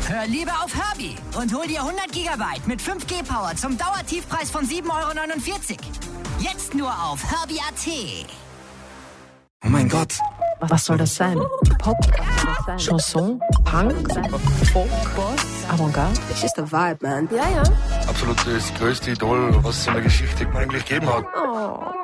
Hör lieber auf Herbie und hol dir 100 Gigabyte mit 5G-Power zum Dauertiefpreis von 7,49 €. Jetzt nur auf Herbie.at. Oh mein Gott. Was soll das sein? Pop? Chanson? Punk? Folk? Avantgarde? It's just a vibe, man. Ja. Absolut das größte Idol, was es in der Geschichte eigentlich gegeben hat. Oh.